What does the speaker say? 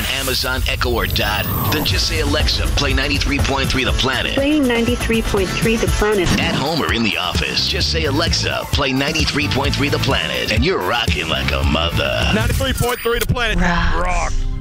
Amazon Echo or Dot? Then just say, Alexa, play 93.3 The Planet. Playing 93.3 The Planet. At home or in the office, just say, Alexa, play 93.3 The Planet. And you're rocking like a mother. 93.3 The Planet. Rock.